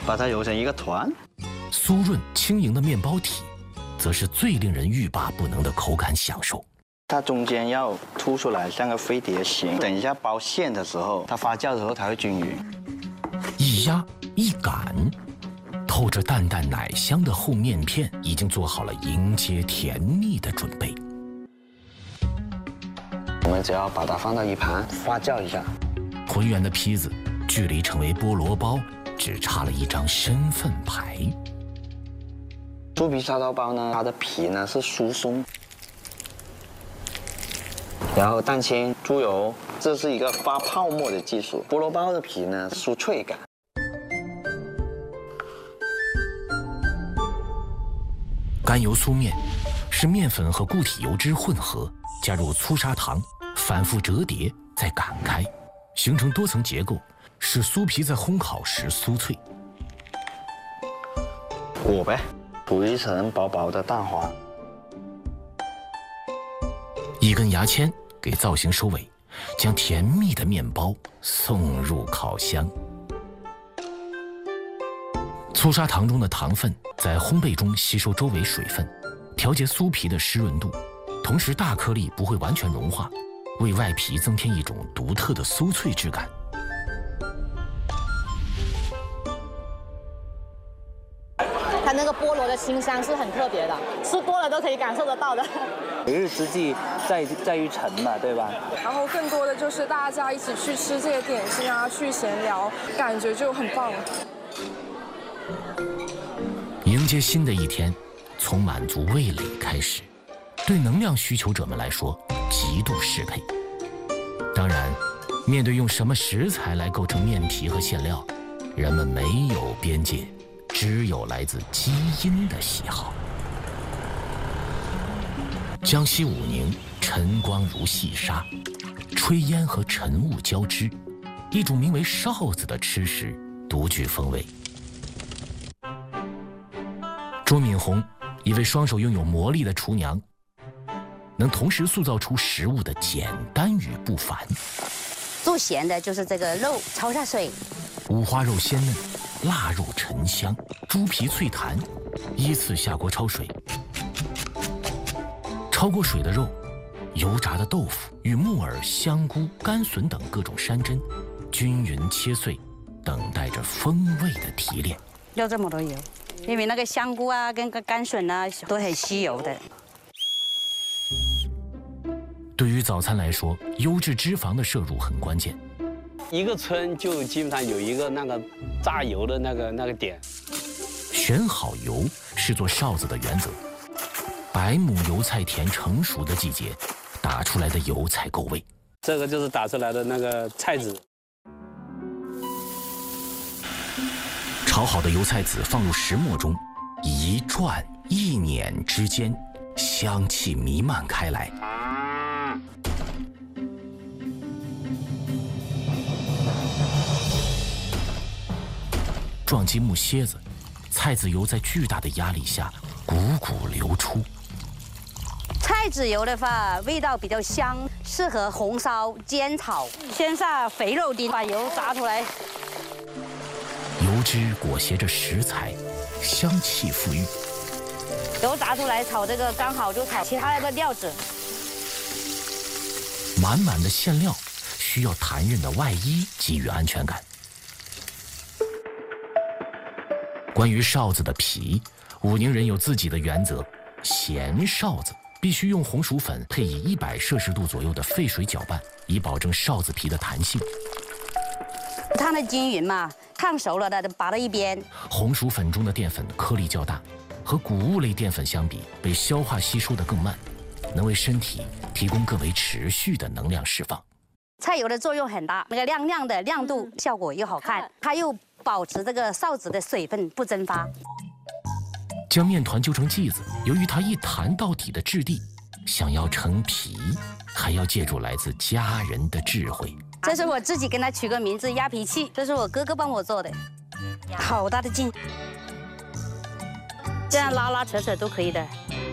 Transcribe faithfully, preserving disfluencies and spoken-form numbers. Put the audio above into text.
把它揉成一个团。 酥润轻盈的面包体，则是最令人欲罢不能的口感享受。 它中间要凸出来，像个飞碟形。等一下包馅的时候，它发酵的时候才会均匀。 一压一擀，透着淡淡奶香的厚面片已经做好了迎接甜蜜的准备。 我们只要把它放到一旁发酵一下。 浑圆的坯子，距离成为菠萝包只差了一张身份牌。 酥皮叉烧包呢，它的皮呢是酥松，然后蛋清、猪油，这是一个发泡沫的技术。菠萝包的皮呢，酥脆感。 干油酥面是面粉和固体油脂混合，加入粗砂糖，反复折叠，再擀开，形成多层结构，使酥皮在烘烤时酥脆。 裹呗，涂一层薄薄的蛋黄， 一根牙签给造型收尾，将甜蜜的面包送入烤箱。粗砂糖中的糖分在烘焙中吸收周围水分，调节酥皮的湿润度，同时大颗粒不会完全融化，为外皮增添一种独特的酥脆质感。 它那个菠萝的清香是很特别的，吃多了都可以感受得到的。 每日之计在在于晨嘛，对吧？ 然后更多的就是大家一起去吃这些点心啊，去闲聊，感觉就很棒。 迎接新的一天，从满足味蕾开始，对能量需求者们来说极度适配。当然，面对用什么食材来构成面皮和馅料，人们没有边界，只有来自基因的喜好。江西武宁晨光如细沙，炊烟和晨雾交织，一种名为臊子的吃食独具风味。周敏红，一位双手拥有魔力的厨娘，能同时塑造出食物的简单与不凡。 做咸的就是这个肉焯下水， 五花肉鲜嫩，腊肉沉香，猪皮脆弹，依次下锅焯水。焯过水的肉，油炸的豆腐与木耳、香菇、甘笋等各种山珍，均匀切碎，等待着风味的提炼。 要这么多油。因为那个香菇啊，跟个甘笋啊，都很吸油的。 对于早餐来说，优质脂肪的摄入很关键。 一个村就基本上有一个那个榨油的那个那个点。 选好油是做臊子的原则。白母油菜田成熟的季节，打出来的油才够味。 这个就是打出来的那个菜籽。 炒好的油菜籽放入石磨中，一转一捻之间，香气弥漫开来。撞击木楔子，菜籽油在巨大的压力下汩汩流出。 菜籽油的话，味道比较香，适合红烧、煎炒。先下肥肉丁，把油炸出来。 油脂裹挟着食材，香气馥郁。 油炸出来炒这个，刚好就炒其他的料子。 满满的馅料需要弹韧的外衣给予安全感。关于臊子的皮，武宁人有自己的原则：咸臊子必须用红薯粉配以一百摄氏度左右的沸水搅拌，以保证臊子皮的弹性。 烫的均匀嘛，烫熟了的拔到一边。 红薯粉中的淀粉颗粒较大，和谷物类淀粉相比，被消化吸收得更慢，能为身体提供更为持续的能量释放。 菜油的作用很大，那个亮亮的亮度效果又好看，它又保持这个臊子的水分不蒸发。 将面团揪成剂子，由于它一弹到底的质地，想要成皮，还要借助来自家人的智慧。 这是我自己跟它取个名字，压皮器，这是我哥哥帮我做的，好大的劲，这样拉拉扯扯都可以的。